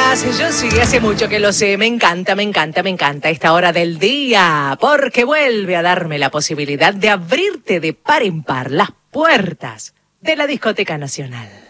días, yo sí, hace mucho que lo sé, me encanta esta hora del día, porque vuelve a darme la posibilidad de abrirte de par en par las puertas de la Discoteca Nacional.